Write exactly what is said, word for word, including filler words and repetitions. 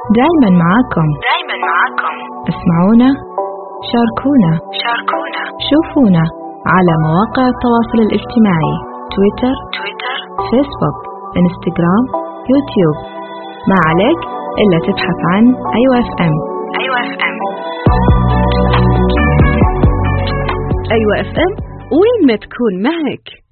دايما معاكم دايما معاكم اسمعونا، شاركونا شاركونا شوفونا على مواقع التواصل الاجتماعي تويتر تويتر فيسبوك انستغرام يوتيوب. ما عليك إلا تبحث عن أيوة اف ام. أيوة اف ام أيوة اف ام وين ما تكون معك.